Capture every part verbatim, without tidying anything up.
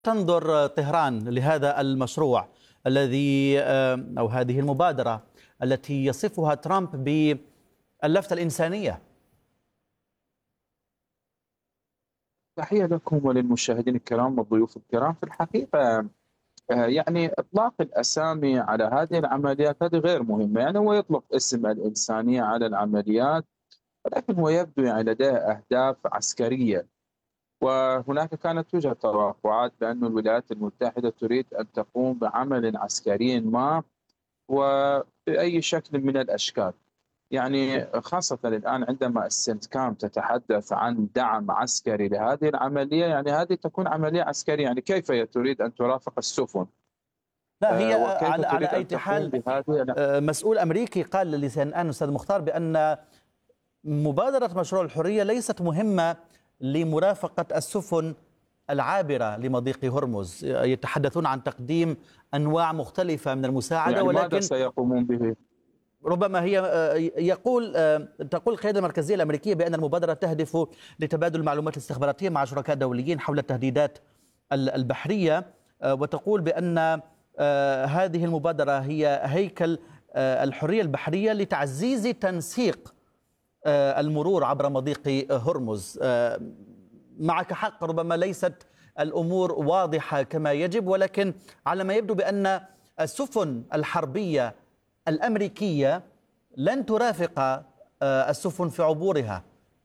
تنظر طهران لهذا المشروع الذي أو هذه المبادرة التي يصفها ترامب باللفتة الإنسانية؟ تحية لكم وللمشاهدين الكرام والضيوف الكرام. في الحقيقة آه، يعني إطلاق الأسامي على هذه العمليات هذه غير مهمة. يعني هو يطلق اسم الإنسانية على العمليات، ولكن هو يبدو يعني لديه أهداف عسكرية. وهناك كانت توجد توقعات بأن الولايات المتحدة تريد أن تقوم بعمل عسكري ما وبأي شكل من الأشكال. يعني خاصة الآن عندما السنتكام تتحدث عن دعم عسكري لهذه العملية، يعني هذه تكون عملية عسكرية. يعني كيف تريد أن ترافق السفن لا، هي آه، وكيف على على تريد أي أن تقوم حال بهذه. مسؤول أمريكي قال لسان الآن أستاذ مختار بأن مبادرة مشروع الحرية ليست مهمة لمرافقة السفن العابرة لمضيق هرمز. يتحدثون عن تقديم أنواع مختلفة من المساعدة، يعني ماذا ولكن سيقومون به؟ ربما هي يقول تقول القيادة المركزية الأمريكية بأن المبادرة تهدف لتبادل المعلومات الاستخباراتية مع شركاء دوليين حول التهديدات البحرية، وتقول بأن هذه المبادرة هي هيكل الحرية البحرية لتعزيز تنسيق المرور عبر مضيق هرمز. معك حق، ربما ليست الأمور واضحة كما يجب، ولكن على ما يبدو بأن السفن الحربية الأمريكية لن ترافق السفن في عبورها.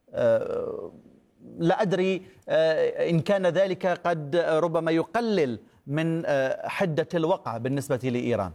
لا أدري إن كان ذلك قد ربما يقلل من حدة الوقع بالنسبة لإيران.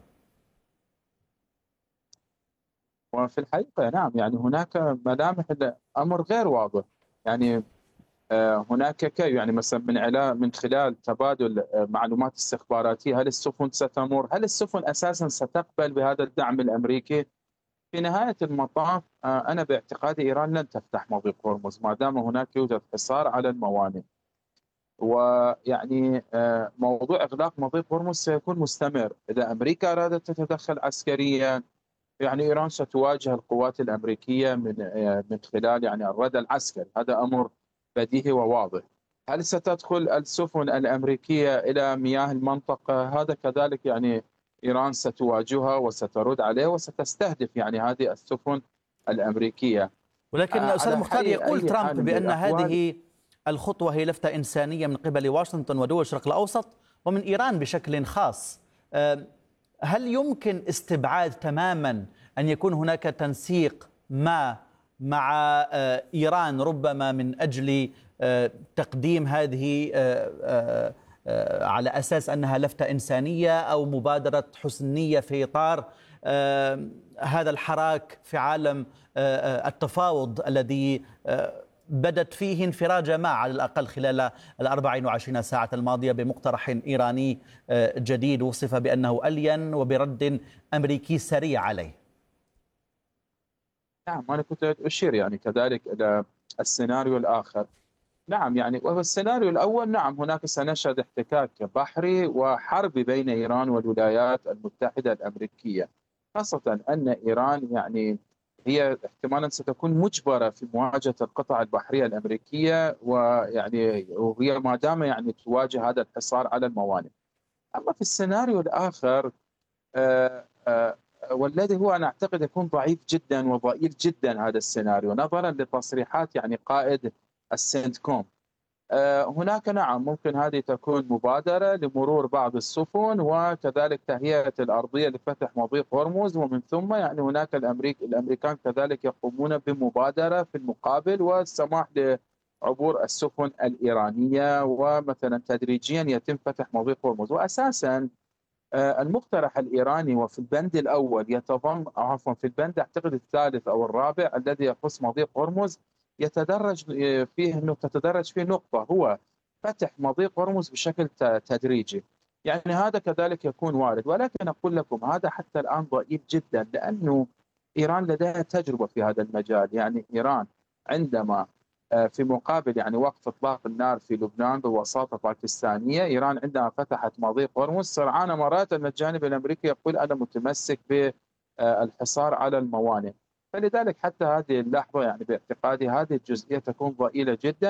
وفي الحقيقة نعم، يعني هناك ملامح الأمر غير واضح. يعني هناك كيف يعني مثلا من علا من خلال تبادل معلومات استخباراتية، هل السفن ستمر؟ هل السفن أساسا ستقبل بهذا الدعم الأمريكي؟ في نهاية المطاف أنا باعتقادي إيران لن تفتح مضيق هرمز ما دام هناك يوجد حصار على الموانئ. ويعني موضوع إغلاق مضيق هرمز سيكون مستمر. إذا أمريكا أرادت تتدخل عسكريا، يعني إيران ستواجه القوات الأمريكية من من خلال يعني الردى العسكري. هذا أمر بديهي وواضح. هل ستدخل السفن الأمريكية إلى مياه المنطقة؟ هذا كذلك يعني إيران ستواجهها وسترد عليه وستستهدف يعني هذه السفن الأمريكية. ولكن أستاذ على مختار، حي يقول أي ترامب حال من بأن الأحوال، هذه الخطوة هي لفتة إنسانية من قبل واشنطن ودول الشرق الأوسط ومن إيران بشكل خاص. هل يمكن استبعاد تماما أن يكون هناك تنسيق ما مع إيران ربما من أجل تقديم هذه على أساس أنها لفتة إنسانية أو مبادرة حسن نية في إطار هذا الحراك في عالم التفاوض الذي بدت فيه انفراجة ما على الأقل خلال الأربعين وعشرين ساعة الماضية بمقترح إيراني جديد وصف بأنه ألين وبرد أمريكي سريع عليه؟ نعم، أنا كنت أشير يعني كذلك إلى السيناريو الآخر. نعم، يعني وهو السيناريو الأول. نعم، هناك سنشهد احتكاك بحري وحرب بين إيران والولايات المتحدة الأمريكية، خاصة أن إيران يعني هي احتمالا ستكون مجبرة في مواجهة القطع البحرية الأمريكية، ويعني وهي ما دام يعني تواجه هذا الحصار على الموانئ. أما في السيناريو الآخر آه آه والذي هو أنا أعتقد يكون ضعيف جدا وضئيل جدا هذا السيناريو، نظرا لتصريحات يعني قائد السنتكوم. هناك نعم ممكن هذه تكون مبادرة لمرور بعض السفن وكذلك تهيئة الأرضية لفتح مضيق هرمز، ومن ثم يعني هناك الأمريك الأمريكان كذلك يقومون بمبادرة في المقابل والسماح لعبور السفن الإيرانية، ومثلا تدريجيا يتم فتح مضيق هرمز. وأساسا المقترح الإيراني وفي البند الأول يتضمن، عفوا في البند أعتقد الثالث أو الرابع الذي يخص مضيق هرمز، يتدرج فيه انه تتدرج فيه نقطه هو فتح مضيق هرمز بشكل تدريجي. يعني هذا كذلك يكون وارد، ولكن اقول لكم هذا حتى الان ضئيل جدا، لانه ايران لديها تجربه في هذا المجال. يعني ايران عندما في مقابل يعني وقف اطلاق النار في لبنان بوساطه باكستانيه، ايران عندما فتحت مضيق هرمز سرعان مرات ان الجانب الامريكي يقول انا متمسك بالحصار على الموانئ. فلذلك حتى هذه اللحظة يعني باعتقادي هذه الجزئية تكون ضئيلة جدا.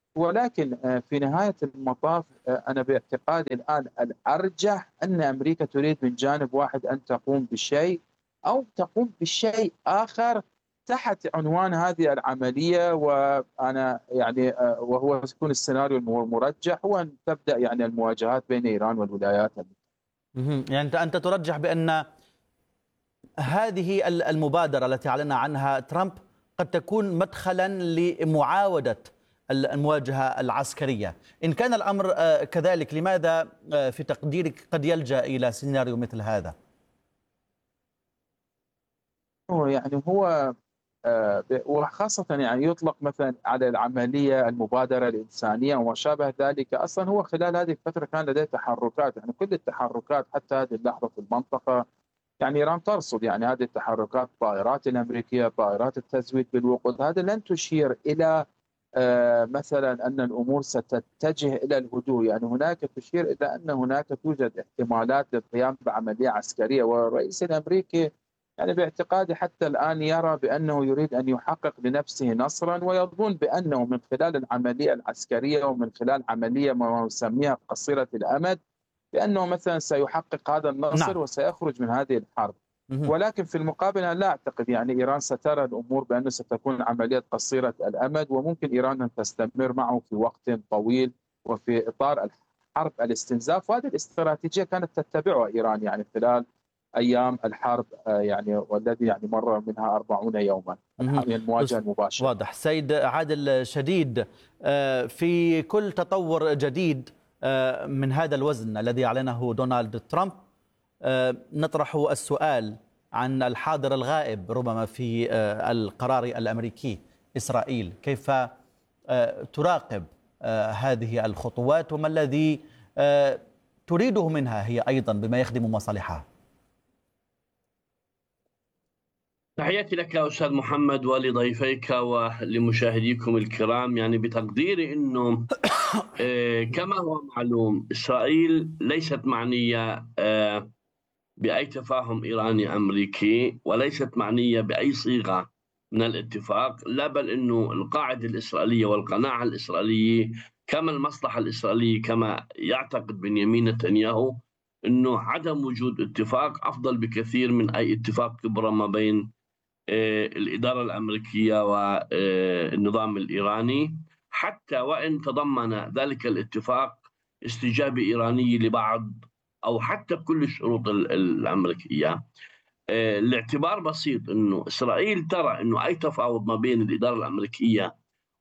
ولكن في نهاية المطاف أنا باعتقادي الآن الأرجح أن أمريكا تريد من جانب واحد أن تقوم بشيء أو تقوم بشيء آخر تحت عنوان هذه العملية. وأنا يعني وهو يكون السيناريو المرجح هو أن تبدأ يعني المواجهات بين إيران والولايات المتحدة. يعني أنت ترجح بأن هذه المبادرة التي أعلن عنها ترامب قد تكون مدخلا لمعاودة المواجهة العسكرية. إن كان الأمر كذلك، لماذا في تقديرك قد يلجأ إلى سيناريو مثل هذا؟ هو يعني هو وخاصة يعني يطلق مثلا على العملية المبادرة الإنسانية وما شابه ذلك. أصلا هو خلال هذه الفترة كان لديه تحركات، يعني كل التحركات حتى هذه اللحظة في المنطقة يعني إيران ترصد يعني هذه التحركات، الطائرات الأمريكية، طائرات التزويد بالوقود، هذا لن تشير إلى مثلا أن الأمور ستتجه إلى الهدوء. يعني هناك تشير إلى أن هناك توجد احتمالات للقيام بعملية عسكرية، والرئيس الأمريكي يعني باعتقادي حتى الآن يرى بأنه يريد أن يحقق لنفسه نصرا، ويظن بأنه من خلال العملية العسكرية ومن خلال عملية ما يسميها قصيرة الأمد بأنه مثلا سيحقق هذا النصر نعم. وسيخرج من هذه الحرب. ولكن في المقابل أنا لا أعتقد يعني إيران سترى الأمور بأنه ستكون عملية قصيرة الأمد، وممكن إيران أن تستمر معه في وقت طويل وفي إطار الحرب الاستنزاف. وهذه الاستراتيجية كانت تتبعها إيران يعني خلال أيام الحرب يعني والذي يعني مر منها أربعون يوما المواجهة المباشرة. واضح. سيد عادل شديد، في كل تطور جديد من هذا الوزن الذي أعلنه دونالد ترامب نطرح السؤال عن الحاضر الغائب ربما في القرار الأمريكي إسرائيل. كيف تراقب هذه الخطوات وما الذي تريده منها هي أيضا بما يخدم مصالحها؟ تحياتي لك أستاذ محمد ولضيفيك ولمشاهديكم الكرام. يعني بتقديري أنه كما هو معلوم إسرائيل ليست معنية بأي تفاهم إيراني أمريكي، وليست معنية بأي صيغة من الاتفاق، لا بل أنه القاعدة الإسرائيلية والقناعة الإسرائيلية كما المصلحة الإسرائيلية كما يعتقد بنيامين نتنياهو أنه عدم وجود اتفاق أفضل بكثير من أي اتفاق كبرى ما بين الإدارة الأمريكية والنظام الإيراني، حتى وإن تضمن ذلك الاتفاق استجابة إيرانية لبعض أو حتى كل الشروط الأمريكية. الاعتبار بسيط أنه إسرائيل ترى أنه أي تفاوض ما بين الإدارة الأمريكية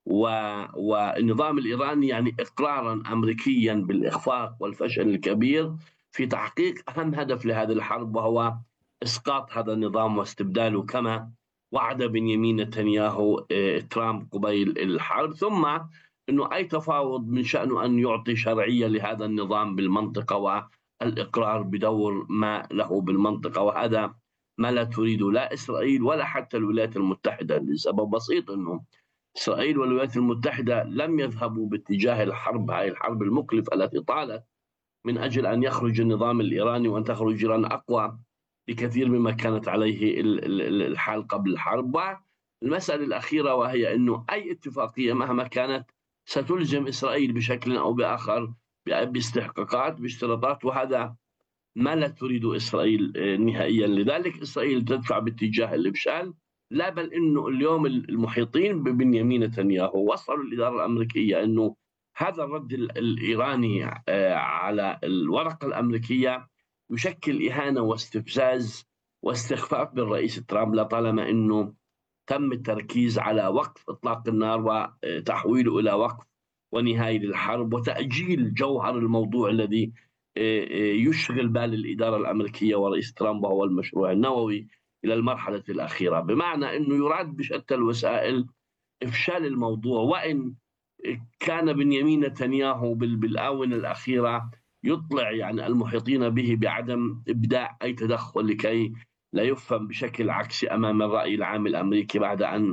والنظام الإيراني يعني إقرارا أمريكيا بالإخفاق والفشل الكبير في تحقيق أهم هدف لهذه الحرب، وهو إسقاط هذا النظام واستبداله كما وعد بنيامين نتنياهو ترامب قبيل الحرب. ثم أنه أي تفاوض من شأنه أن يعطي شرعية لهذا النظام بالمنطقة والإقرار بدور ما له بالمنطقة، وهذا ما لا تريده لا إسرائيل ولا حتى الولايات المتحدة، لسبب بسيط أنه إسرائيل والولايات المتحدة لم يذهبوا باتجاه الحرب، هاي الحرب المكلفة التي طالت من أجل أن يخرج النظام الإيراني وأن تخرج إيران أقوى بكثير مما كانت عليه الحال قبل الحرب. والمسألة الأخيرة وهي أنه أي اتفاقية مهما كانت ستلزم إسرائيل بشكل أو بآخر باستحقاقات باشتراطات، وهذا ما لا تريد إسرائيل نهائيا. لذلك إسرائيل تدفع باتجاه الإفشال، لا بل أنه اليوم المحيطين ببنيامين نتنياهو وصلوا الإدارة الأمريكية أنه هذا الرد الإيراني على الورقة الأمريكية يشكل إهانة واستفزاز واستخفاف بالرئيس ترامب، لطالما أنه تم التركيز على وقف إطلاق النار وتحويله إلى وقف ونهاية للحرب وتأجيل جوهر الموضوع الذي يشغل بال الإدارة الأمريكية ورئيس ترامب وهو المشروع النووي إلى المرحلة الأخيرة، بمعنى أنه يراد بشتى الوسائل إفشال الموضوع. وإن كان بنيامين نتنياهو بالآونة الأخيرة يطلع يعني المحيطين به بعدم إبداع أي تدخل لكي لا يفهم بشكل عكسي أمام الرأي العام الأمريكي، بعد أن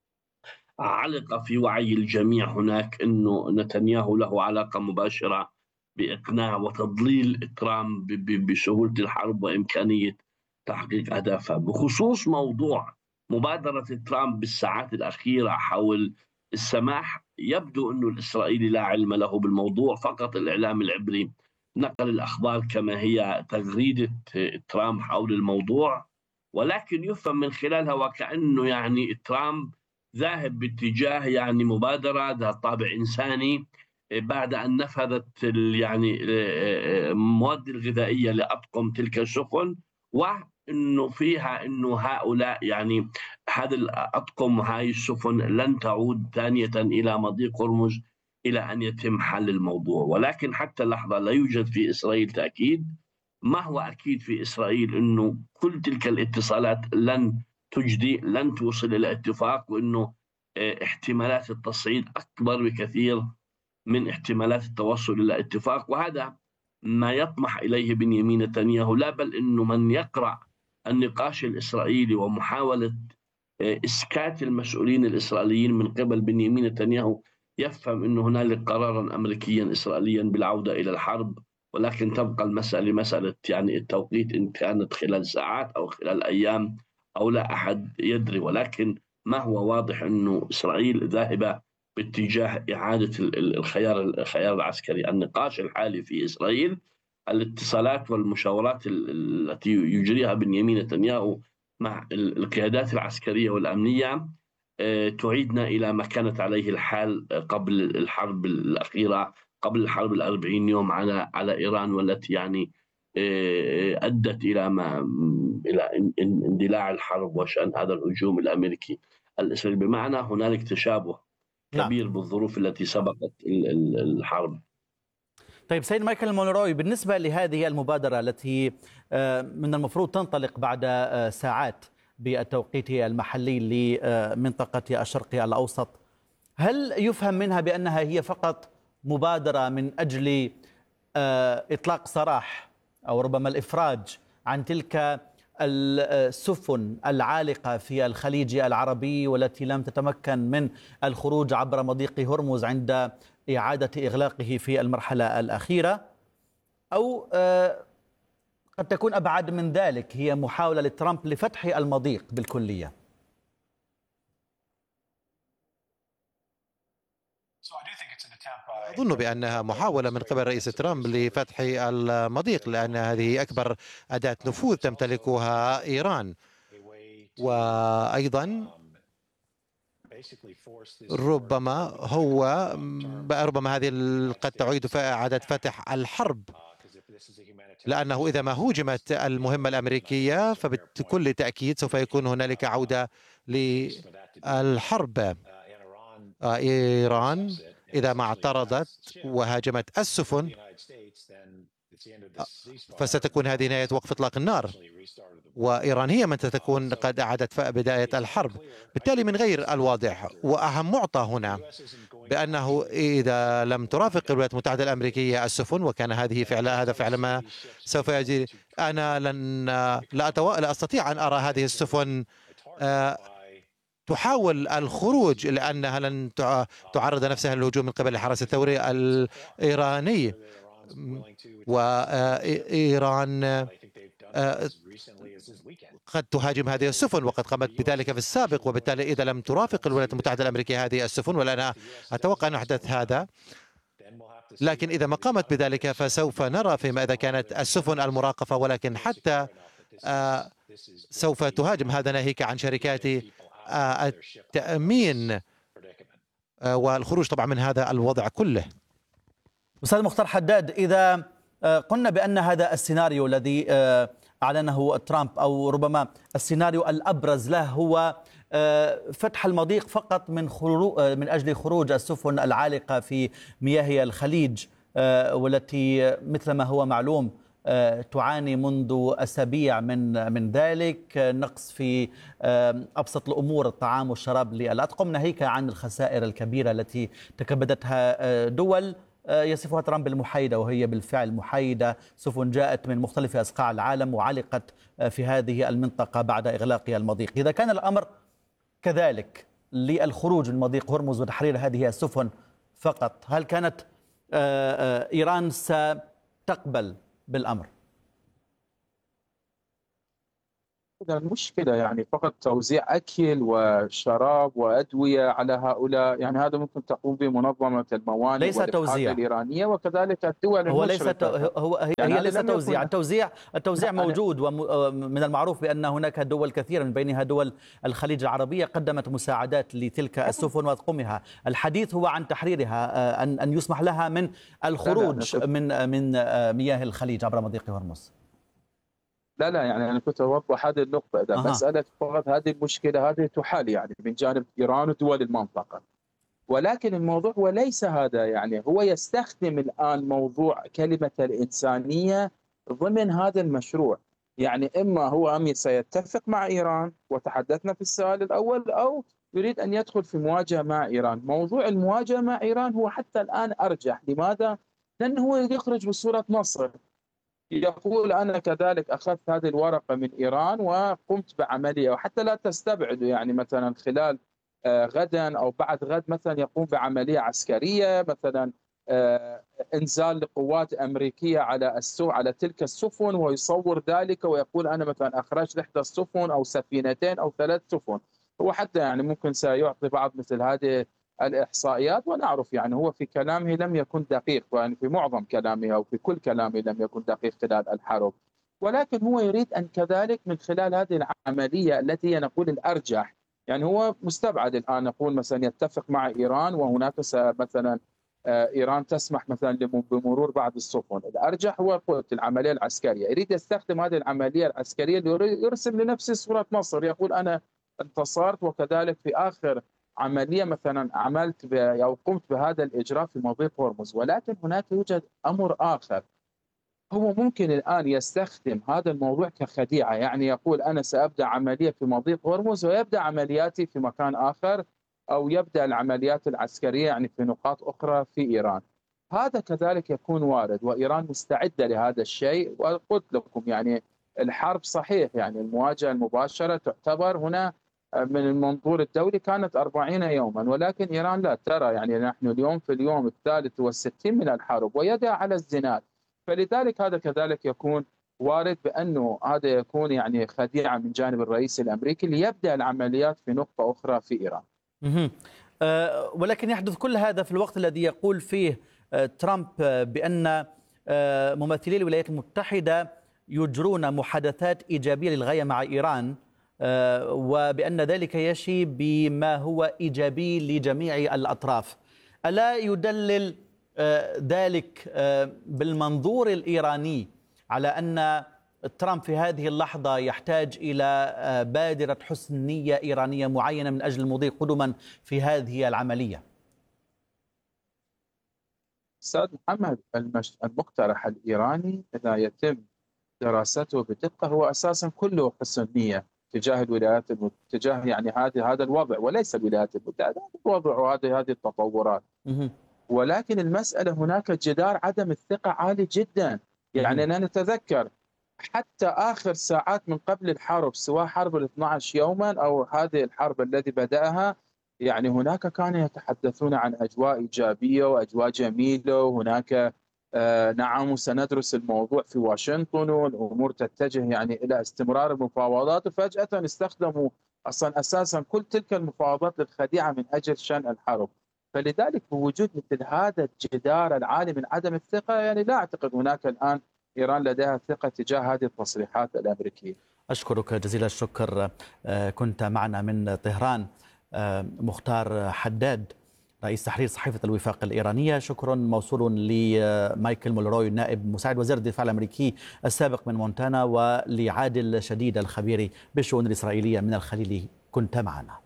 علق في وعي الجميع هناك أنه نتنياهو له علاقة مباشرة بإقناع وتضليل ترامب بسهولة الحرب وإمكانية تحقيق أهدافها. بخصوص موضوع مبادرة ترامب بالساعات الأخيرة حول السماح يبدو أنه الإسرائيلي لا علم له بالموضوع، فقط الإعلام العبري نقل الأخبار كما هي تغريدة ترامب حول الموضوع، ولكن يفهم من خلالها وكأنه يعني ترامب ذاهب باتجاه يعني مبادرة ذات طابع إنساني بعد أن نفذت يعني المواد الغذائية لأطقم تلك السفن، وأنه فيها أنه هؤلاء يعني هذه الأطقم وهذه السفن لن تعود ثانية إلى مضيق هرمز إلى أن يتم حل الموضوع. ولكن حتى اللحظة لا يوجد في إسرائيل تأكيد. ما هو أكيد في إسرائيل أنه كل تلك الاتصالات لن تجدي، لن توصل إلى اتفاق، وأنه احتمالات التصعيد أكبر بكثير من احتمالات التوصل إلى اتفاق. وهذا ما يطمح إليه بنيامين نتنياهو، لا بل أنه من يقرأ النقاش الإسرائيلي ومحاولة إسكات المسؤولين الإسرائيليين من قبل بنيامين نتنياهو يفهم أن هنالك قرارا أمريكيا إسرائيليا بالعودة إلى الحرب، ولكن تبقى المسألة مسألة يعني التوقيت، إن كانت خلال ساعات أو خلال أيام أو لا أحد يدري. ولكن ما هو واضح أنه إسرائيل ذاهبة باتجاه إعادة الخيار الخيار العسكري. النقاش الحالي في إسرائيل الاتصالات والمشاورات التي يجريها بنيامين نتنياهو مع القيادات العسكرية والأمنية تعيدنا إلى ما كانت عليه الحال قبل الحرب الأخيرة، قبل الحرب الأربعين يوم على على إيران، والتي يعني أدت إلى ما إلى اندلاع الحرب وشأن هذا الهجوم الأمريكي الإسرائيلي. بمعنى هنالك تشابه كبير بالظروف التي سبقت الحرب. طيب سيد مايكل مونروي، بالنسبة لهذه المبادرة التي من المفروض تنطلق بعد ساعات بالتوقيت المحلي لمنطقة الشرق الأوسط، هل يفهم منها بأنها هي فقط مبادرة من أجل إطلاق سراح أو ربما الإفراج عن تلك السفن العالقة في الخليج العربي والتي لم تتمكن من الخروج عبر مضيق هرمز عند إعادة إغلاقه في المرحلة الأخيرة، أو قد تكون أبعد من ذلك، هي محاولة لترامب لفتح المضيق بالكلية؟ أظن بأنها محاولة من قبل رئيس ترامب لفتح المضيق، لأن هذه أكبر أداة نفوذ تمتلكها إيران، وأيضا ربما هو ربما هذه قد تعيد إعادة فتح الحرب، لأنه إذا ما هوجمت المهمة الأمريكية فبكل تأكيد سوف يكون هنالك عودة للحرب. إيران إذا ما اعترضت وهاجمت السفن فستكون هذه نهاية وقف إطلاق النار، وإيران هي من ستكون قد أعادت بداية الحرب. بالتالي من غير الواضح وأهم معطى هنا بأنه إذا لم ترافق الولايات المتحدة الأمريكية السفن، وكان هذه فعل هذا فعل ما سوف يجري، أنا لن لا, أتو... لا أستطيع أن أرى هذه السفن آه تحاول الخروج، لأنها لن تعرض نفسها للهجوم من قبل الحرس الثوري الإيراني. وإيران قد تهاجم هذه السفن وقد قامت بذلك في السابق، وبالتالي إذا لم ترافق الولايات المتحدة الأمريكية هذه السفن، ولا أتوقع أن يحدث هذا، لكن إذا ما قامت بذلك فسوف نرى فيما إذا كانت السفن المراقفة، ولكن حتى سوف تهاجم. هذا ناهيك عن شركات التأمين والخروج طبعا من هذا الوضع كله. أستاذ مختار حداد، إذا قلنا بأن هذا السيناريو الذي أعلنه ترامب أو ربما السيناريو الأبرز له هو فتح المضيق فقط من من أجل خروج السفن العالقة في مياه الخليج، والتي مثل ما هو معلوم تعاني منذ أسابيع من من ذلك، نقص في أبسط الأمور الطعام والشراب للأطقم، ناهيك عن الخسائر الكبيرة التي تكبدتها دول يصفها ترامب بالمحايدة، وهي بالفعل محايدة. سفن جاءت من مختلف أصقاع العالم وعلقت في هذه المنطقة بعد إغلاق المضيق. إذا كان الأمر كذلك للخروج من مضيق هرمز وتحرير هذه السفن فقط، هل كانت إيران ستقبل بالأمر؟ أبدا المشكلة يعني فقط توزيع أكل وشراب وأدوية على هؤلاء، يعني هذا ممكن تقوم به منظمة الموانئ ليس والإبحاث توزيع الإيرانية وكذلك الدول هو ليس المشرفة. هو هي, يعني هي ليس توزيع، يكون... التوزيع التوزيع موجود، ومن المعروف بأن هناك دول كثيرة من بينها دول الخليج العربية قدمت مساعدات لتلك السفن وأطقمها. الحديث هو عن تحريرها، أن أن يسمح لها من الخروج من من مياه الخليج عبر مضيق هرمز. لا لا يعني أنا كنت أوضح هذه النقطة، إذا أه. مسألة فقط هذه المشكلة هذه تحال يعني من جانب إيران ودول المنطقة، ولكن الموضوع هو ليس هذا، يعني هو يستخدم الآن موضوع كلمة الإنسانية ضمن هذا المشروع، يعني إما هو أم سيتفق مع إيران وتحدثنا في السؤال الأول، أو يريد أن يدخل في مواجهة مع إيران. موضوع المواجهة مع إيران هو حتى الآن أرجح. لماذا؟ لأنه هو يخرج بصورة نصر، يقول أنا كذلك أخذت هذه الورقة من إيران وقمت بعملية، وحتى لا تستبعدوا يعني مثلا خلال غدا أو بعد غد مثلا يقوم بعملية عسكرية، مثلا إنزال لقوات أمريكية على السو على تلك السفن، ويصور ذلك ويقول أنا مثلا أخرجت إحدى السفن أو سفينتين أو ثلاث سفن. هو حتى يعني ممكن سيعطي بعض مثل هذه الإحصائيات، ونعرف يعني هو في كلامه لم يكن دقيق، يعني في معظم كلامه أو في كل كلامه لم يكن دقيق خلال الحرب، ولكن هو يريد أن كذلك من خلال هذه العملية التي نقول الأرجح، يعني هو مستبعد الآن نقول مثلا يتفق مع إيران وهناك مثلا إيران تسمح مثلا بمرور بعض السفن. الأرجح هو قلت العملية العسكرية، يريد يستخدم هذه العملية العسكرية ليرسم لنفسه صورة نصر، يقول أنا انتصرت وكذلك في آخر عملية مثلا عملت أو قمت بهذا الإجراء في مضيق هرمز. ولكن هناك يوجد أمر آخر، هو ممكن الآن يستخدم هذا الموضوع كخديعة، يعني يقول أنا سأبدأ عملية في مضيق هرمز ويبدأ عملياتي في مكان آخر، أو يبدأ العمليات العسكرية يعني في نقاط أخرى في إيران. هذا كذلك يكون وارد، وإيران مستعدة لهذا الشيء. وقلت لكم يعني الحرب صحيح يعني المواجهة المباشرة تعتبر هنا من المنظور الدولي كانت أربعين يوما، ولكن إيران لا ترى يعني نحن اليوم في اليوم الثالث والستين من الحرب ويدها على الزناد، فلذلك هذا كذلك يكون وارد بأنه هذا يكون يعني خديعة من جانب الرئيس الأمريكي ليبدأ العمليات في نقطة أخرى في إيران. أه ولكن يحدث كل هذا في الوقت الذي يقول فيه ترامب بأن ممثلي الولايات المتحدة يجرون محادثات إيجابية للغاية مع إيران، وبأن ذلك يشي بما هو إيجابي لجميع الأطراف. ألا يدلل ذلك بالمنظور الإيراني على أن ترامب في هذه اللحظة يحتاج إلى بادرة حسن نية إيرانية معينة من أجل المضي قدما في هذه العملية؟ أستاذ محمد، المقترح الإيراني إذا يتم دراسته بدقة هو أساسا كله حسن نية تجاه الولايات المتحدة، تجاه يعني هذه هذا الوضع، وليس الولايات المتحدة، هذا الوضع وهذه هذه التطورات. ولكن المسألة هناك جدار عدم الثقة عالي جدا. يعني أنا نتذكر حتى آخر ساعات من قبل الحرب، سواء حرب الاثني عشر يوما أو هذه الحرب التي بدأها، يعني هناك كانوا يتحدثون عن أجواء إيجابية وأجواء جميلة، وهناك آه نعم سندرس الموضوع في واشنطن والأمور تتجه يعني إلى استمرار المفاوضات، وفجأة استخدموا أصلا أساسا كل تلك المفاوضات للخديعة من أجل شن الحرب. فلذلك بوجود مثل هذا الجدار العالي من عدم الثقة، يعني لا أعتقد هناك الآن إيران لديها ثقة تجاه هذه التصريحات الأمريكية. أشكرك جزيل الشكر. كنت معنا من طهران مختار حداد رئيس تحرير صحيفة الوفاق الإيرانية. شكر موصول لمايكل مولروي نائب مساعد وزير الدفاع الأمريكي السابق من مونتانا، ولعادل شديد الخبير بالشؤون الإسرائيلية من الخليل. كنت معنا.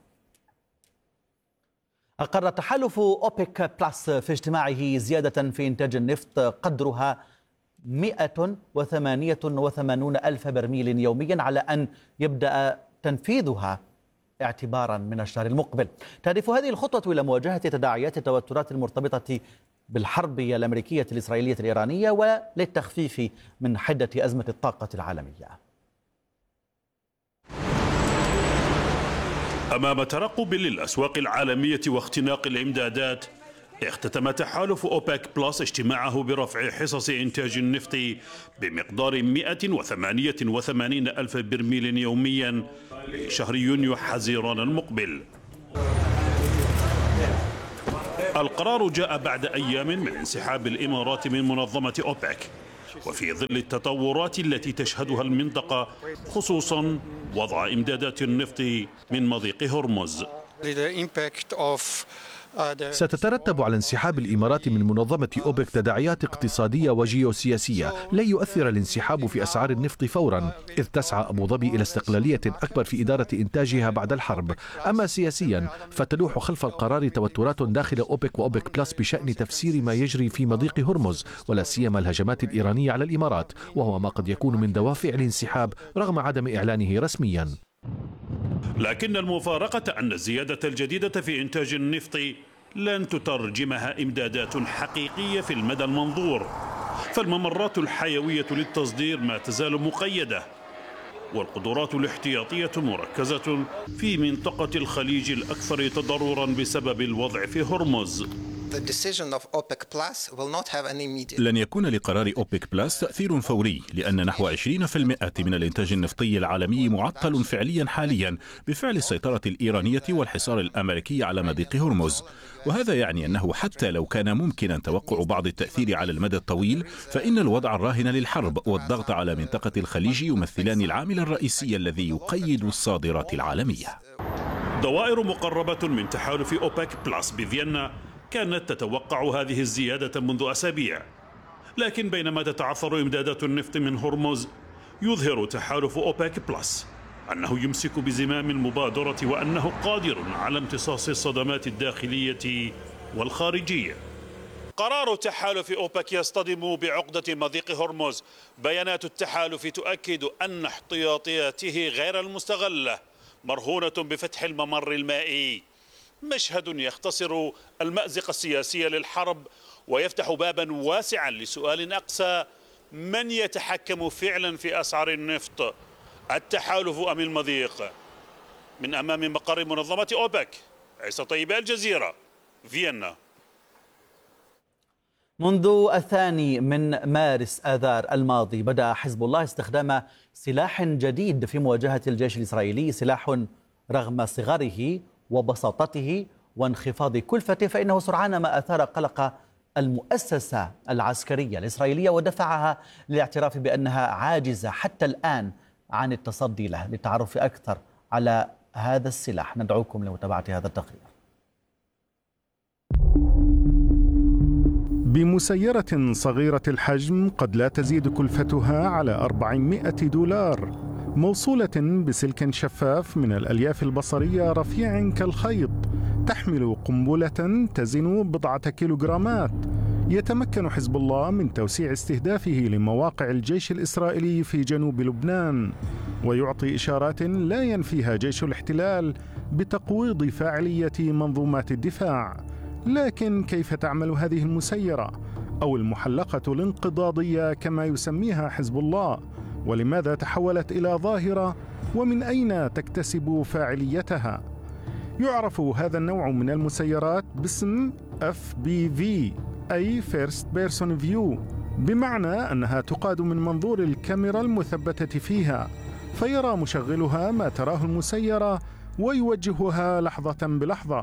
أقر تحالف أوبك بلس في اجتماعه زيادة في إنتاج النفط قدرها مئة وثمانية وثمانين ألف برميل يوميا، على أن يبدأ تنفيذها اعتبارا من الشهر المقبل. تهدف هذه الخطوة إلى مواجهة تداعيات التوترات المرتبطة بالحرب الأمريكية الإسرائيلية الإيرانية، وللتخفيف من حدة أزمة الطاقة العالمية. أمام ترقب للأسواق العالمية واختناق الإمدادات، اختتم تحالف أوبك بلس اجتماعه برفع حصص إنتاج النفط بمقدار مئة وثمانية وثمانين ألف برميل يوميا لشهر يونيو حزيران المقبل. القرار جاء بعد أيام من انسحاب الإمارات من منظمة أوبك، وفي ظل التطورات التي تشهدها المنطقة، خصوصا وضع إمدادات النفط من مضيق هرمز. ستترتب على انسحاب الإمارات من منظمة أوبك تداعيات اقتصادية وجيوسياسية. لن يؤثر الانسحاب في أسعار النفط فورا، إذ تسعى أبو ظبي إلى استقلالية أكبر في إدارة إنتاجها بعد الحرب. أما سياسيا فتلوح خلف القرار توترات داخل أوبك وأوبك بلس بشأن تفسير ما يجري في مضيق هرمز، ولا سيما الهجمات الإيرانية على الإمارات، وهو ما قد يكون من دوافع الانسحاب رغم عدم إعلانه رسميا. لكن المفارقة أن الزيادة الجديدة في إنتاج النفط لن تترجمها إمدادات حقيقية في المدى المنظور، فالممرات الحيوية للتصدير ما تزال مقيدة، والقدرات الاحتياطية مركزة في منطقة الخليج الأكثر تضررا بسبب الوضع في هرمز. لن يكون لقرار أوبك بلس تأثير فوري، لأن نحو عشرين بالمئة من الإنتاج النفطي العالمي معطل فعليا حاليا بفعل السيطرة الإيرانية والحصار الأمريكي على مضيق هرمز، وهذا يعني أنه حتى لو كان ممكنا توقع بعض التأثير على المدى الطويل، فإن الوضع الراهن للحرب والضغط على منطقة الخليج يمثلان العامل الرئيسي الذي يقيد الصادرات العالمية. دوائر مقربة من تحالف أوبك بلس بفيينا كانت تتوقع هذه الزيادة منذ أسابيع، لكن بينما تتعثر إمدادات النفط من هرمز، يظهر تحالف أوبك بلس أنه يمسك بزمام المبادرة وأنه قادر على امتصاص الصدمات الداخلية والخارجية. قرار تحالف أوبك يصطدم بعقدة مضيق هرمز. بيانات التحالف تؤكد أن احتياطياته غير المستغلة مرهونة بفتح الممر المائي، مشهد يختصر المأزق السياسي للحرب ويفتح بابا واسعا لسؤال أقسى: من يتحكم فعلا في أسعار النفط، التحالف أم المضيق؟ من أمام مقر منظمة أوبك، عيسى طيب، الجزيرة، فيينا. منذ الثاني من مارس آذار الماضي بدأ حزب الله استخدام سلاح جديد في مواجهة الجيش الإسرائيلي، سلاح رغم صغره وبساطته وانخفاض كلفته فإنه سرعان ما أثار قلق المؤسسة العسكرية الإسرائيلية ودفعها للاعتراف بأنها عاجزة حتى الآن عن التصدي له. للتعرف أكثر على هذا السلاح ندعوكم لمتابعة هذا التقرير. بمسيرة صغيرة الحجم قد لا تزيد كلفتها على أربعمائة دولار، موصولة بسلك شفاف من الألياف البصرية رفيع كالخيط، تحمل قنبلة تزن بضعة كيلوغرامات. يتمكن حزب الله من توسيع استهدافه لمواقع الجيش الإسرائيلي في جنوب لبنان، ويعطي إشارات لا ينفيها جيش الاحتلال بتقويض فاعلية منظومات الدفاع. لكن كيف تعمل هذه المسيرة أو المحلقة الانقضاضية كما يسميها حزب الله؟ ولماذا تحولت إلى ظاهرة؟ ومن أين تكتسب فاعليتها؟ يعرف هذا النوع من المسيرات باسم إف بي في، أي First Person View، بمعنى أنها تقاد من منظور الكاميرا المثبتة فيها، فيرى مشغلها ما تراه المسيرة ويوجهها لحظة بلحظة،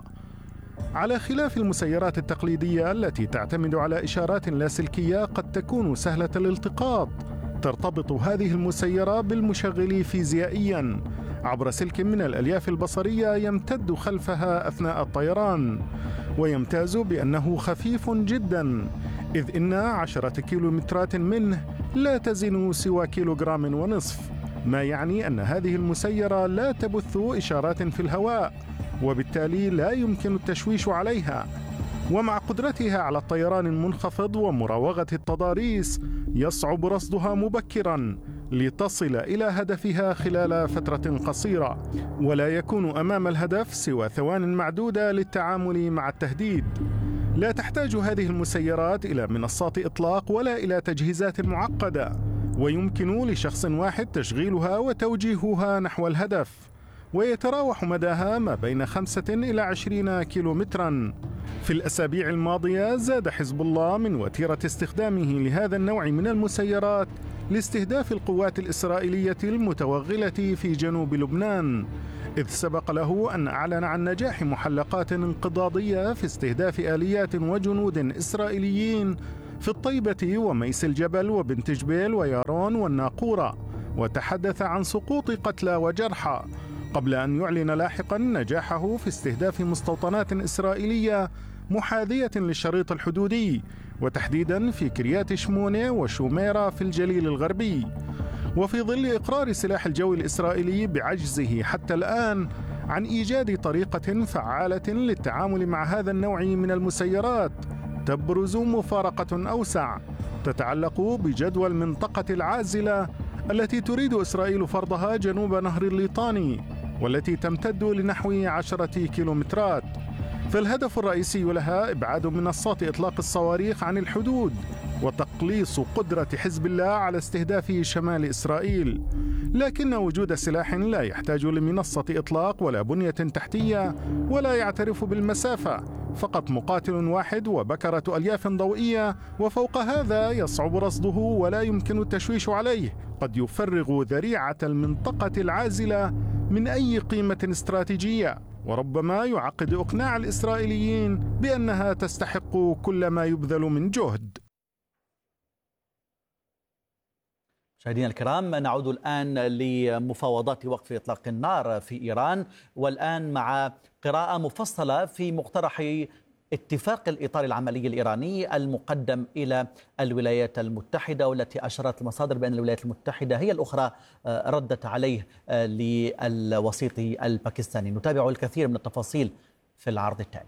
على خلاف المسيرات التقليدية التي تعتمد على إشارات لاسلكية قد تكون سهلة الالتقاط. ترتبط هذه المسيرة بالمشغل فيزيائياً عبر سلك من الألياف البصرية يمتد خلفها أثناء الطيران، ويمتاز بأنه خفيف جداً، إذ إن عشرة كيلومترات منه لا تزن سوى كيلوغرام ونصف، ما يعني أن هذه المسيرة لا تبث إشارات في الهواء، وبالتالي لا يمكن التشويش عليها. ومع قدرتها على الطيران المنخفض ومراوغة التضاريس يصعب رصدها مبكراً لتصل إلى هدفها خلال فترة قصيرة، ولا يكون أمام الهدف سوى ثوان معدودة للتعامل مع التهديد. لا تحتاج هذه المسيرات إلى منصات إطلاق ولا إلى تجهيزات معقدة، ويمكن لشخص واحد تشغيلها وتوجيهها نحو الهدف، ويتراوح مداها ما بين خمسة إلى عشرين كيلومتراً. في الأسابيع الماضية زاد حزب الله من وتيرة استخدامه لهذا النوع من المسيرات لاستهداف القوات الإسرائيلية المتوغلة في جنوب لبنان، إذ سبق له أن أعلن عن نجاح محلقات انقضاضية في استهداف آليات وجنود إسرائيليين في الطيبة وميس الجبل وبنت جبيل ويارون والناقورة، وتحدث عن سقوط قتلى وجرحى، قبل أن يعلن لاحقا نجاحه في استهداف مستوطنات إسرائيلية محاذية للشريط الحدودي، وتحديدا في كريات شمونة وشوميرة في الجليل الغربي. وفي ظل إقرار سلاح الجو الإسرائيلي بعجزه حتى الآن عن إيجاد طريقة فعالة للتعامل مع هذا النوع من المسيرات، تبرز مفارقة أوسع تتعلق بجدوى المنطقة العازلة التي تريد إسرائيل فرضها جنوب نهر الليطاني، والتي تمتد لنحو عشرة كيلومترات. فالهدف الرئيسي لها إبعاد منصات إطلاق الصواريخ عن الحدود وتقليص قدرة حزب الله على استهداف شمال إسرائيل. لكن وجود سلاح لا يحتاج لمنصة إطلاق ولا بنية تحتية ولا يعترف بالمسافة، فقط مقاتل واحد وبكرة ألياف ضوئية، وفوق هذا يصعب رصده ولا يمكن التشويش عليه، قد يفرغ ذريعة المنطقة العازلة من أي قيمة استراتيجية، وربما يعقد إقناع الإسرائيليين بأنها تستحق كل ما يبذل من جهد. مشاهدينا الكرام، نعود الآن لمفاوضات وقف إطلاق النار في إيران، والآن مع قراءة مفصلة في مقترح اتفاق الإطار العملي الإيراني المقدم إلى الولايات المتحدة، والتي أشارت المصادر بأن الولايات المتحدة هي الأخرى ردت عليه للوسيط الباكستاني. نتابع الكثير من التفاصيل في العرض التالي.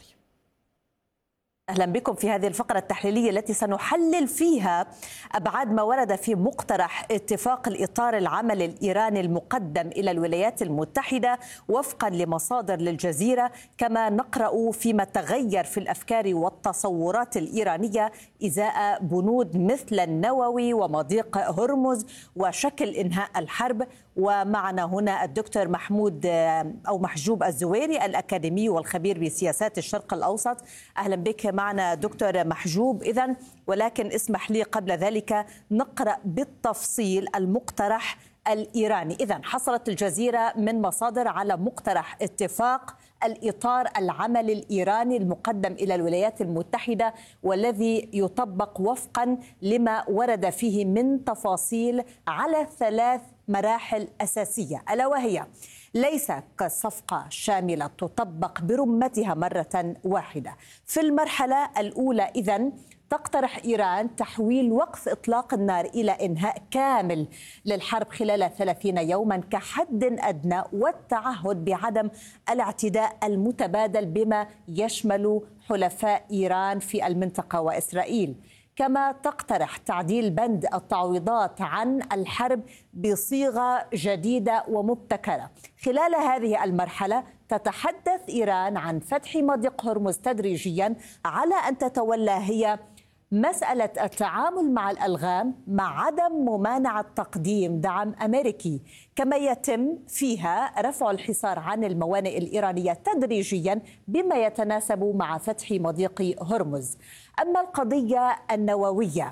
أهلا بكم في هذه الفقرة التحليلية التي سنحلل فيها أبعاد ما ورد في مقترح اتفاق الإطار العمل الإيراني المقدم إلى الولايات المتحدة وفقا لمصادر للجزيرة، كما نقرأ فيما تغير في الأفكار والتصورات الإيرانية إزاء بنود مثل النووي ومضيق هرمز وشكل إنهاء الحرب. ومعنا هنا الدكتور محمود أو محجوب الزويري الأكاديمي والخبير بسياسات الشرق الأوسط. أهلا بك معنا دكتور محجوب. إذن ولكن اسمح لي قبل ذلك نقرأ بالتفصيل المقترح الإيراني. إذن حصلت الجزيرة من مصادر على مقترح اتفاق الإطار العمل الإيراني المقدم إلى الولايات المتحدة، والذي يطبق وفقا لما ورد فيه من تفاصيل على ثلاث مراحل أساسية، ألا وهي ليس كصفقة شاملة تطبق برمتها مرة واحدة. في المرحلة الأولى إذن تقترح إيران تحويل وقف إطلاق النار إلى إنهاء كامل للحرب خلال ثلاثين يوما كحد أدنى، والتعهد بعدم الاعتداء المتبادل بما يشمل حلفاء إيران في المنطقة وإسرائيل. كما تقترح تعديل بند التعويضات عن الحرب بصيغة جديدة ومبتكرة. خلال هذه المرحلة تتحدث إيران عن فتح مضيق هرمز تدريجيا، على أن تتولى هي مسألة التعامل مع الألغام مع عدم ممانعة تقديم دعم أمريكي، كما يتم فيها رفع الحصار عن الموانئ الإيرانية تدريجيا بما يتناسب مع فتح مضيق هرمز. أما القضية النووية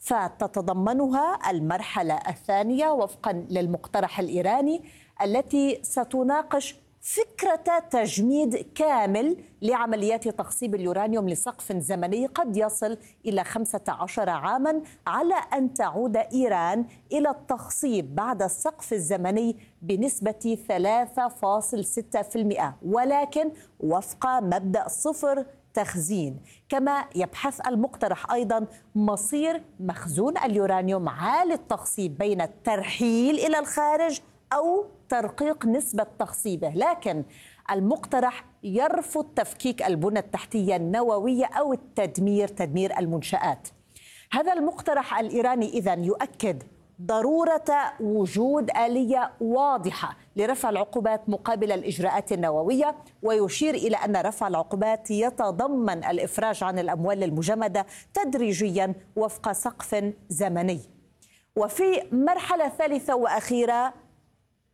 فتتضمنها المرحلة الثانية وفقا للمقترح الإيراني، التي ستناقش فكرة تجميد كامل لعمليات تخصيب اليورانيوم لسقف زمني قد يصل إلى خمسة عشر عاما، على أن تعود إيران إلى التخصيب بعد السقف الزمني بنسبة ثلاثة فاصلة ستة بالمئة، ولكن وفق مبدأ صفر تخزين. كما يبحث المقترح أيضا مصير مخزون اليورانيوم عالي التخصيب بين الترحيل إلى الخارج أو ترقيق نسبة تخصيبه، لكن المقترح يرفض تفكيك البنى التحتية النووية أو التدمير تدمير المنشآت. هذا المقترح الإيراني إذن يؤكد ضرورة وجود آلية واضحة لرفع العقوبات مقابل الإجراءات النووية، ويشير إلى أن رفع العقوبات يتضمن الإفراج عن الأموال المجمدة تدريجيا وفق سقف زمني. وفي مرحلة ثالثة وأخيرة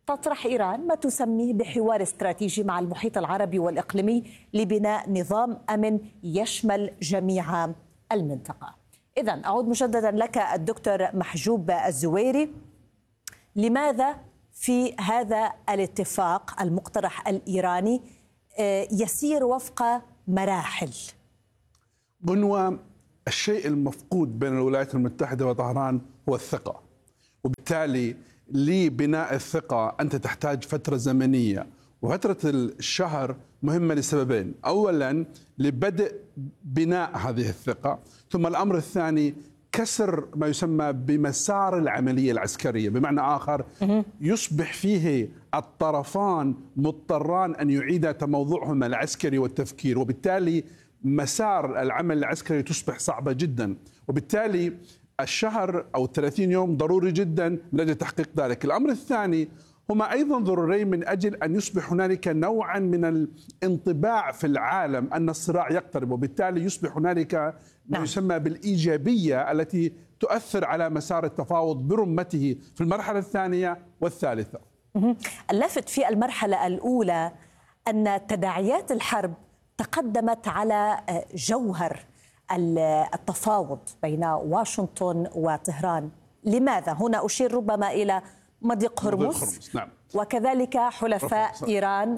تطرح إيران ما تسميه بحوار استراتيجي مع المحيط العربي والإقليمي لبناء نظام أمن يشمل جميع المنطقة. إذن أعود مجددا لك الدكتور محجوب الزويري، لماذا في هذا الاتفاق المقترح الإيراني يسير وفق مراحل؟ غنوة، الشيء المفقود بين الولايات المتحدة وطهران هو الثقة، وبالتالي لبناء الثقة أنت تحتاج فترة زمنية، وفترة الشهر مهمة لسببين: أولا لبدء بناء هذه الثقة، ثم الأمر الثاني كسر ما يسمى بمسار العملية العسكرية، بمعنى آخر يصبح فيه الطرفان مضطران أن يعيدا تموضعهما العسكري والتفكير، وبالتالي مسار العمل العسكري تصبح صعبة جدا، وبالتالي الشهر أو الثلاثين يوم ضروري جدا من أجل تحقيق ذلك. الأمر الثاني هما أيضا ضروريين من أجل أن يصبح هنالك نوعا من الانطباع في العالم أن الصراع يقترب، وبالتالي يصبح هنالك ما يسمى بالإيجابية التي تؤثر على مسار التفاوض برمته في المرحلة الثانية والثالثة. اللافت في المرحلة الأولى أن تداعيات الحرب تقدمت على جوهر التفاوض بين واشنطن وطهران. لماذا؟ هنا أشير ربما إلى مضيق هرمز، نعم. وكذلك حلفاء إيران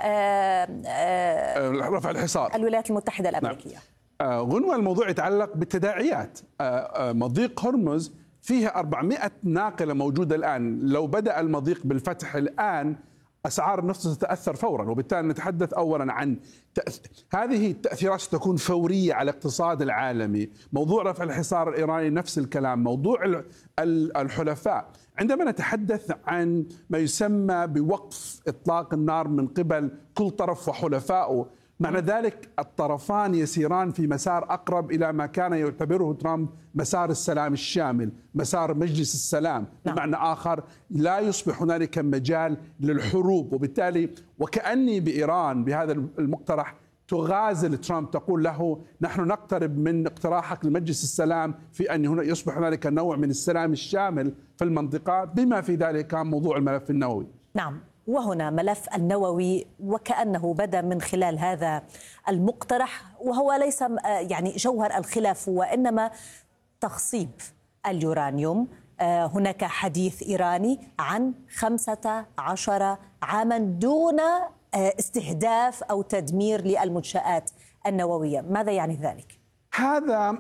ورفع الحصار الولايات المتحدة الأمريكية. نعم. غنوة، الموضوع يتعلق بالتداعيات. مضيق هرمز فيها أربعمائة ناقلة موجودة الآن، لو بدأ المضيق بالفتح الآن أسعار النفط ستتأثر فورا، وبالتالي نتحدث أولا عن تأث... هذه التأثيرات ستكون فورية على الاقتصاد العالمي. موضوع رفع الحصار الإيراني نفس الكلام، موضوع الحلفاء. عندما نتحدث عن ما يسمى بوقف إطلاق النار من قبل كل طرف وحلفائه، معنى ذلك الطرفان يسيران في مسار أقرب إلى ما كان يعتبره ترامب مسار السلام الشامل، مسار مجلس السلام. نعم. بمعنى آخر لا يصبح هنالك مجال للحروب، وبالتالي وكأني بإيران بهذا المقترح تغازل ترامب، تقول له نحن نقترب من اقتراحك لمجلس السلام في أن هنا يصبح هنالك نوع من السلام الشامل في المنطقة، بما في ذلك موضوع الملف النووي. نعم، وهنا ملف النووي وكأنه بدا من خلال هذا المقترح، وهو ليس يعني جوهر الخلاف وإنما تخصيب اليورانيوم. هناك حديث إيراني عن خمسة عشر عاما دون استهداف أو تدمير للمنشآت النووية. ماذا يعني ذلك؟ هذا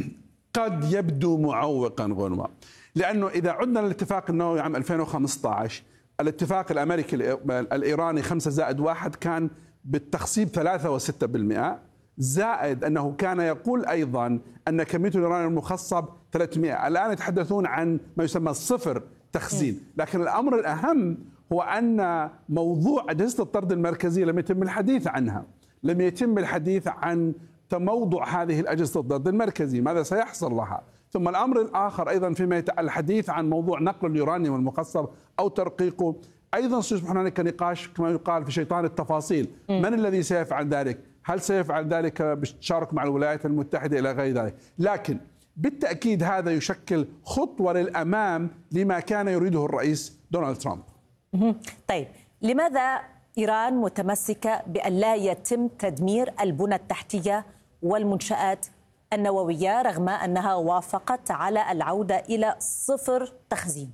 قد يبدو معوقا غنوة، لأنه إذا عدنا للاتفاق النووي عام ألفين وخمسة عشر، الاتفاق الأمريكي الإيراني خمسة زائد واحد كان بالتخصيب ثلاثة وستة بالمئة، زائد أنه كان يقول أيضا أن كمية اليورانيوم المخصب ثلاثمئة. الآن يتحدثون عن ما يسمى صفر تخزين. لكن الأمر الأهم هو أن موضوع أجهزة الطرد المركزية لم يتم الحديث عنها، لم يتم الحديث عن تموضع هذه الأجهزة الطرد المركزي، ماذا سيحصل لها. ثم الأمر الآخر أيضا فيما يتعلق الحديث عن موضوع نقل اليورانيوم المخصب أو ترقيقه، أيضا سيصبح هنالك نقاش كما يقال في شيطان التفاصيل. م. من الذي سيفعل ذلك؟ هل سيفعل ذلك بالتشارك مع الولايات المتحدة إلى غير ذلك؟ لكن بالتأكيد هذا يشكل خطوة للأمام لما كان يريده الرئيس دونالد ترامب. طيب، لماذا إيران متمسكة بأن لا يتم تدمير البنى التحتية والمنشآت النووية رغم أنها وافقت على العودة إلى صفر تخزين؟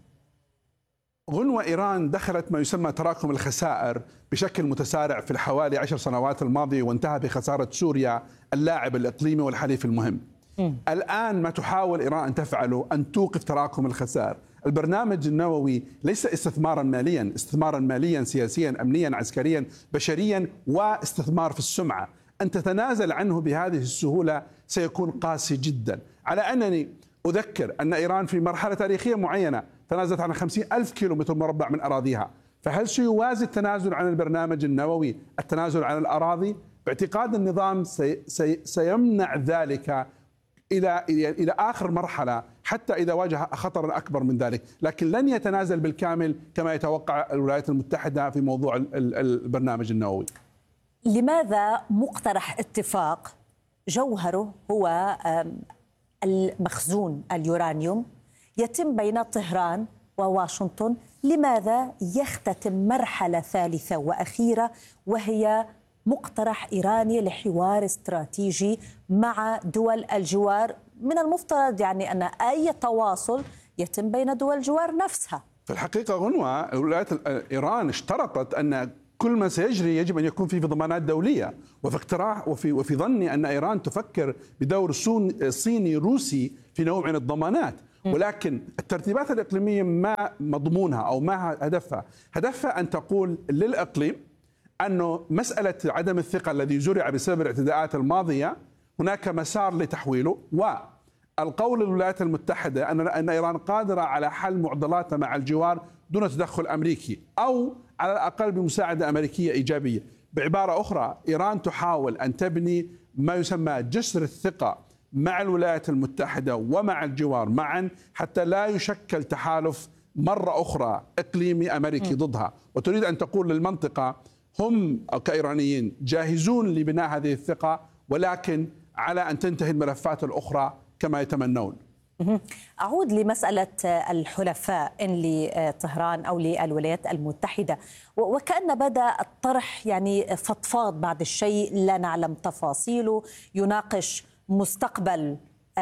غنوة، إيران دخلت ما يسمى تراكم الخسائر بشكل متسارع في الحوالي عشر سنوات الماضية، وانتهى بخسارة سوريا اللاعب الإقليمي والحليف المهم. م. الآن ما تحاول إيران أن تفعله أن توقف تراكم الخسائر. البرنامج النووي ليس استثمارا ماليا، استثمارا ماليا سياسيا أمنيا عسكريا بشريا واستثمار في السمعة. أن تتنازل عنه بهذه السهولة سيكون قاسي جدا. على أنني أذكر أن إيران في مرحلة تاريخية معينة تنازلت عن خمسين ألف كيلومتر مربع من أراضيها، فهل سيوازي التنازل عن البرنامج النووي التنازل عن الأراضي؟ باعتقاد النظام سي سي سيمنع ذلك إلى إلى آخر مرحلة، حتى إذا واجه خطرا أكبر من ذلك، لكن لن يتنازل بالكامل كما يتوقع الولايات المتحدة في موضوع البرنامج النووي. لماذا مقترح اتفاق جوهره هو المخزون اليورانيوم يتم بين طهران وواشنطن، لماذا يختتم مرحلة ثالثة وأخيرة وهي مقترح إيراني لحوار استراتيجي مع دول الجوار؟ من المفترض يعني أن أي تواصل يتم بين دول الجوار نفسها. في الحقيقة غنوة، ولايات إيران اشترطت أن كل ما سيجري يجب أن يكون فيه في ضمانات دولية، وفي اقتراح وفي وفي ظني أن إيران تفكر بدور صيني روسي في نوع من الضمانات، ولكن الترتيبات الإقليمية ما مضمونها أو ما هدفها، هدفها أن تقول للإقليم أنه مسألة عدم الثقة الذي زرع بسبب الاعتداءات الماضية هناك مسار لتحويله، والقول للولايات المتحدة أن أن إيران قادرة على حل معضلاتها مع الجوار دون تدخل أمريكي أو على الأقل بمساعدة أمريكية إيجابية. بعبارة أخرى، إيران تحاول أن تبني ما يسمى جسر الثقة مع الولايات المتحدة ومع الجوار معا حتى لا يشكل تحالف مرة أخرى إقليمي أمريكي ضدها، وتريد أن تقول للمنطقة هم كإيرانيين جاهزون لبناء هذه الثقة، ولكن على أن تنتهي الملفات الأخرى كما يتمنون. أعود لمسألة الحلفاء إن لطهران أو للولايات المتحدة، وكأن بدأ الطرح يعني فضفاض بعد الشيء، لا نعلم تفاصيله، يناقش مستقبل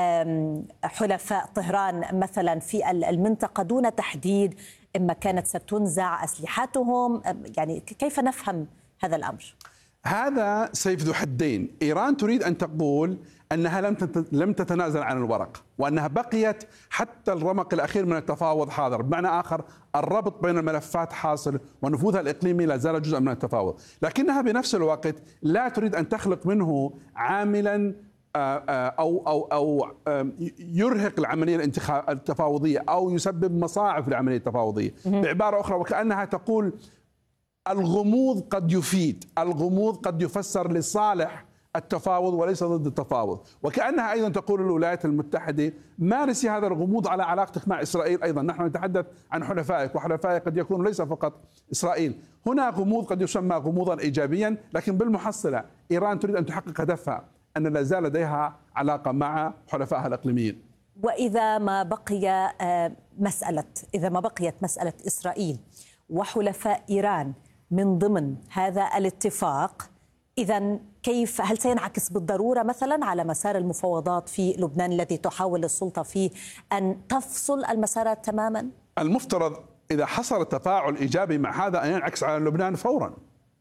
حلفاء طهران مثلا في المنطقة دون تحديد إما كانت ستنزع أسلحتهم، يعني كيف نفهم هذا الأمر؟ هذا سيف ذو حدين. إيران تريد أن تقول أنها لم لم تتنازل عن الورق، وأنها بقيت حتى الرمق الأخير من التفاوض حاضر، بمعنى آخر الربط بين الملفات حاصل ونفوذها الإقليمي لا زال جزءا من التفاوض، لكنها بنفس الوقت لا تريد أن تخلق منه عاملا أو أو أو يرهق العملية التفاوضية أو يسبب مصاعب في العملية التفاوضية. بعبارة أخرى، وكأنها تقول الغموض قد يفيد، الغموض قد يفسر لصالح التفاوض وليس ضد التفاوض، وكأنها أيضا تقول للولايات المتحدة مارسي هذا الغموض على علاقتك مع إسرائيل أيضا، نحن نتحدث عن حلفائك، وحلفائك قد يكونوا ليس فقط إسرائيل. هنا غموض قد يسمى غموضا إيجابيا، لكن بالمحصلة إيران تريد أن تحقق هدفها أن لا زال لديها علاقة مع حلفائها الإقليميين. وإذا ما بقي مسألة إذا ما بقيت مسألة إسرائيل وحلفاء إيران من ضمن هذا الاتفاق، إذن كيف هل سينعكس بالضرورة مثلا على مسار المفاوضات في لبنان الذي تحاول السلطة فيه أن تفصل المسارات تماما؟ المفترض إذا حصل تفاعل إيجابي مع هذا أن ينعكس على لبنان فورا،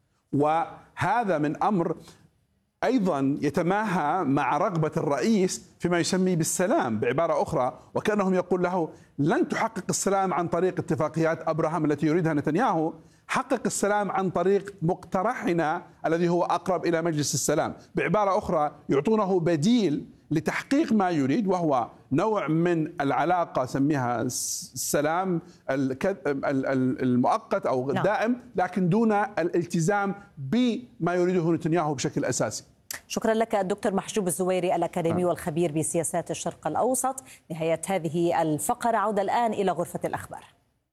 وهذا من أمر أيضا يتماهى مع رغبة الرئيس فيما يسمي بالسلام. بعبارة أخرى، وكأنهم يقول له لن تحقق السلام عن طريق اتفاقيات أبراهام التي يريدها نتنياهو، حقق السلام عن طريق مقترحنا الذي هو أقرب إلى مجلس السلام. بعبارة أخرى، يعطونه بديل لتحقيق ما يريد، وهو نوع من العلاقة سميها السلام المؤقت أو الدائم، لكن دون الالتزام بما يريده نتنياهو بشكل أساسي. شكرا لك الدكتور محجوب الزويري الأكاديمي والخبير بسياسات الشرق الأوسط. نهاية هذه الفقرة، عودة الآن إلى غرفة الأخبار.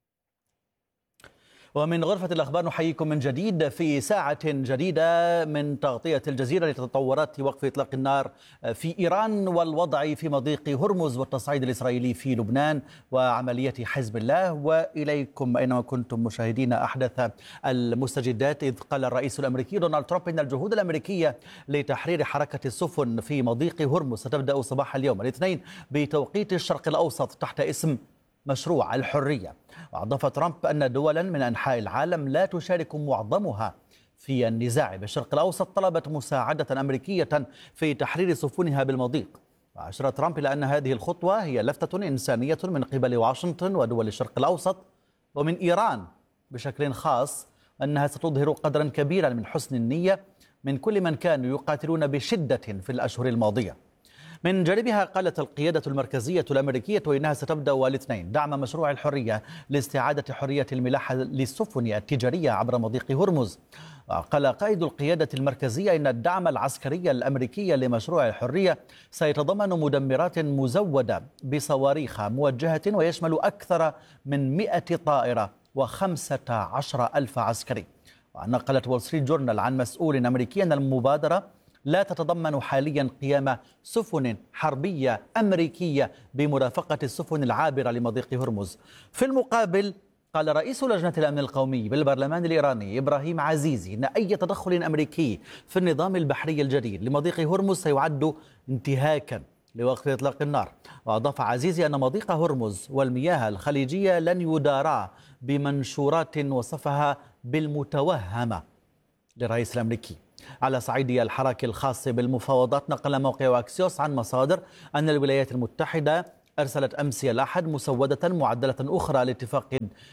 ومن غرفة الأخبار نحييكم من جديد في ساعة جديدة من تغطية الجزيرة لتطورات وقف إطلاق النار في إيران والوضع في مضيق هرمز والتصعيد الإسرائيلي في لبنان وعملية حزب الله. وإليكم أينما كنتم مشاهدين أحدث المستجدات، إذ قال الرئيس الأمريكي دونالد ترامب إن الجهود الأمريكية لتحرير حركة السفن في مضيق هرمز ستبدأ صباح اليوم الاثنين بتوقيت الشرق الأوسط تحت اسم مشروع الحرية. وأضاف ترامب أن دولا من أنحاء العالم لا تشارك معظمها في النزاع بالشرق الأوسط طلبت مساعدة أمريكية في تحرير سفنها بالمضيق. وأشار ترامب إلى أن هذه الخطوة هي لفتة إنسانية من قبل واشنطن ودول الشرق الأوسط ومن إيران بشكل خاص، أنها ستظهر قدرا كبيرا من حسن النية من كل من كانوا يقاتلون بشدة في الأشهر الماضية. من جانبها قالت القيادة المركزية الأمريكية إنها ستبدأ الاثنين دعم مشروع الحرية لاستعادة حرية الملاحة للسفن التجارية عبر مضيق هرمز. قال قائد القيادة المركزية إن الدعم العسكري الأمريكي لمشروع الحرية سيتضمن مدمرات مزودة بصواريخ موجهة ويشمل أكثر من مئة طائرة وخمسة عشر ألف عسكري. ونقلت وول ستريت جورنال عن مسؤول أمريكي أن المبادرة لا تتضمن حاليا قيام سفن حربية أمريكية بمرافقة السفن العابرة لمضيق هرمز. في المقابل قال رئيس لجنة الأمن القومي بالبرلمان الإيراني إبراهيم عزيزي أن أي تدخل أمريكي في النظام البحري الجديد لمضيق هرمز سيعد انتهاكا لوقف إطلاق النار. وأضاف عزيزي أن مضيق هرمز والمياه الخليجية لن يدارا بمنشورات وصفها بالمتوهمة للرئيس الأمريكي. على صعيد الحراك الخاص بالمفاوضات، نقل موقع أكسيوس عن مصادر أن الولايات المتحدة أرسلت أمس الأحد مسودة معدلة أخرى لاتفاق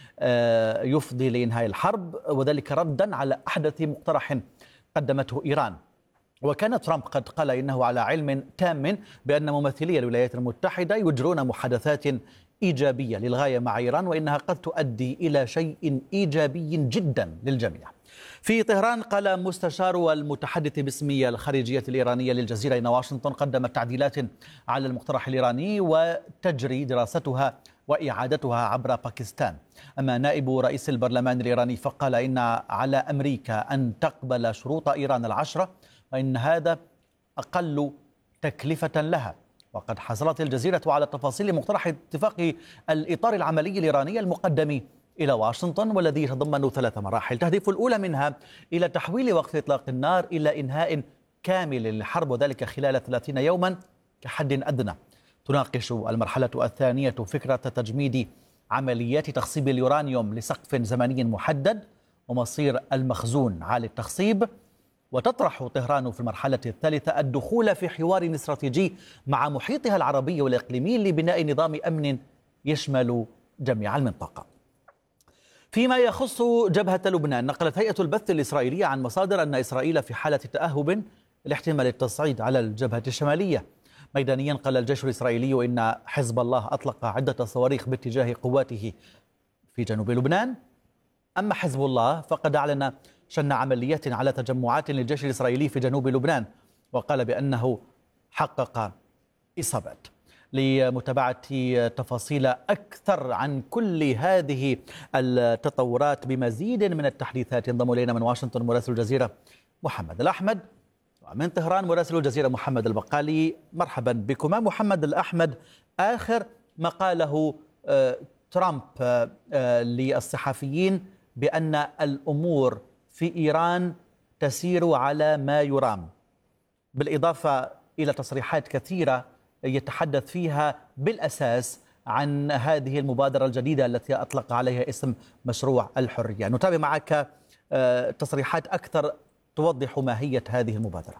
يفضي لإنهاء الحرب، وذلك ردا على أحدث مقترح قدمته إيران. وكان ترامب قد قال إنه على علم تام بأن ممثلي الولايات المتحدة يجرون محادثات إيجابية للغاية مع إيران، وإنها قد تؤدي إلى شيء إيجابي جدا للجميع. في طهران قال مستشار المتحدث باسم الخارجية الإيرانية للجزيرة إن واشنطن قدمت تعديلات على المقترح الإيراني وتجري دراستها وإعادتها عبر باكستان. أما نائب رئيس البرلمان الإيراني فقال إن على أمريكا أن تقبل شروط إيران العشرة، وإن هذا أقل تكلفة لها. وقد حصلت الجزيرة على تفاصيل مقترح اتفاق الإطار العملي الإيراني المقدم إلى واشنطن، والذي يتضمن ثلاث مراحل تهدف الأولى منها إلى تحويل وقف إطلاق النار إلى إنهاء كامل للحرب، وذلك خلال ثلاثين يوما كحد أدنى. تناقش المرحلة الثانية فكرة تجميد عمليات تخصيب اليورانيوم لسقف زمني محدد ومصير المخزون عالي التخصيب. وتطرح طهران في المرحلة الثالثة الدخول في حوار استراتيجي مع محيطها العربي والإقليمي لبناء نظام أمن يشمل جميع المنطقة. فيما يخص جبهة لبنان، نقلت هيئة البث الإسرائيلية عن مصادر أن إسرائيل في حالة تأهب لاحتمال التصعيد على الجبهة الشمالية. ميدانيا قال الجيش الإسرائيلي إن حزب الله أطلق عدة صواريخ باتجاه قواته في جنوب لبنان. أما حزب الله فقد أعلن شن عمليات على تجمعات للجيش الإسرائيلي في جنوب لبنان، وقال بأنه حقق إصابات. لمتابعة تفاصيل أكثر عن كل هذه التطورات بمزيد من التحديثات ينضم إلينا من واشنطن مراسل الجزيرة محمد الأحمد، ومن طهران مراسل الجزيرة محمد البقالي. مرحبا بكما. محمد الأحمد، آخر ما قاله ترامب للصحفيين بأن الأمور في إيران تسير على ما يرام، بالإضافة إلى تصريحات كثيرة يتحدث فيها بالأساس عن هذه المبادرة الجديدة التي أطلق عليها اسم مشروع الحرية. نتابع معك تصريحات أكثر توضح ماهية هذه المبادرة.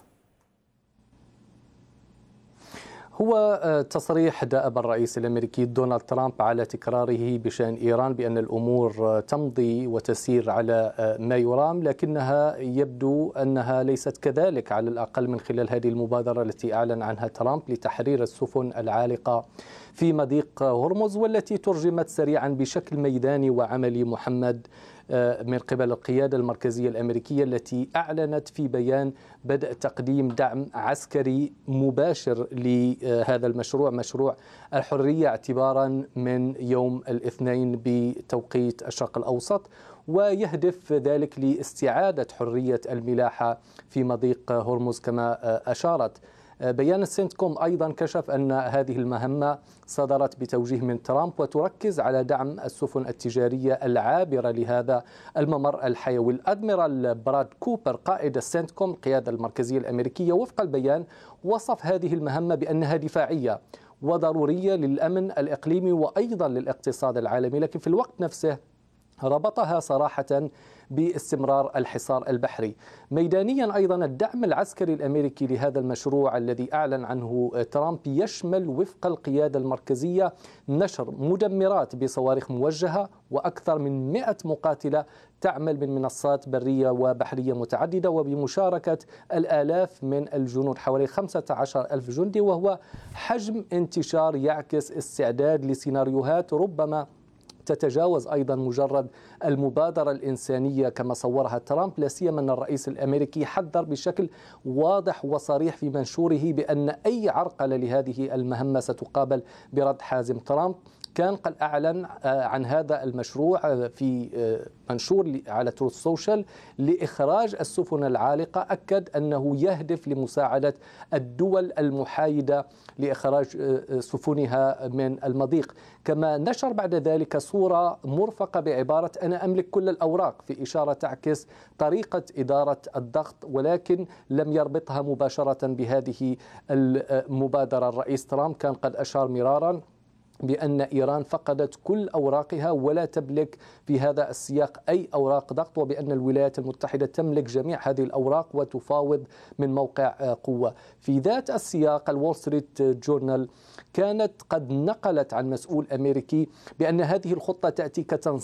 هو تصريح دأب الرئيس الأمريكي دونالد ترامب على تكراره بشأن إيران بأن الأمور تمضي وتسير على ما يرام، لكنها يبدو أنها ليست كذلك، على الأقل من خلال هذه المبادرة التي أعلن عنها ترامب لتحرير السفن العالقة في مضيق هرمز، والتي ترجمت سريعا بشكل ميداني وعملي محمد من قبل القيادة المركزية الأمريكية، التي أعلنت في بيان بدء تقديم دعم عسكري مباشر لهذا المشروع، مشروع الحرية، اعتبارا من يوم الاثنين بتوقيت الشرق الأوسط، ويهدف ذلك لاستعادة حرية الملاحة في مضيق هرمز كما أشارت. بيان السنتكوم أيضا كشف أن هذه المهمة صدرت بتوجيه من ترامب وتركز على دعم السفن التجارية العابرة لهذا الممر الحيوي. الأدميرال براد كوبر قائد السنتكوم القيادة المركزية الأمريكية وفق البيان وصف هذه المهمة بأنها دفاعية وضرورية للأمن الإقليمي وأيضا للاقتصاد العالمي، لكن في الوقت نفسه ربطها صراحة باستمرار الحصار البحري. ميدانيا أيضا الدعم العسكري الأمريكي لهذا المشروع الذي أعلن عنه ترامب يشمل وفق القيادة المركزية نشر مدمرات بصواريخ موجهة وأكثر من مئة مقاتلة تعمل من منصات برية وبحرية متعددة وبمشاركة الآلاف من الجنود، حوالي خمسة عشر ألف جندي، وهو حجم انتشار يعكس استعداد لسيناريوهات ربما تتجاوز أيضا مجرد المبادرة الإنسانية كما صورها ترامب، لا سيما أن الرئيس الأمريكي حذر بشكل واضح وصريح في منشوره بأن أي عرقلة لهذه المهمة ستقابل برد حازم. ترامب كان قد أعلن عن هذا المشروع في منشور على تروث سوشيال لإخراج السفن العالقة. أكد أنه يهدف لمساعدة الدول المحايدة لإخراج سفنها من المضيق. كما نشر بعد ذلك صورة مرفقة بعبارة أنا أملك كل الأوراق، في إشارة تعكس طريقة إدارة الضغط، ولكن لم يربطها مباشرة بهذه المبادرة. الرئيس ترامب كان قد أشار مرارا بأن إيران فقدت كل أوراقها ولا تملك في هذا السياق أي أوراق ضغط، وبأن الولايات المتحدة تملك جميع هذه الأوراق وتفاوض من موقع قوة. في ذات السياق الول ستريت جورنال كانت قد نقلت عن مسؤول أمريكي بأن هذه الخطة تأتي كتنصيص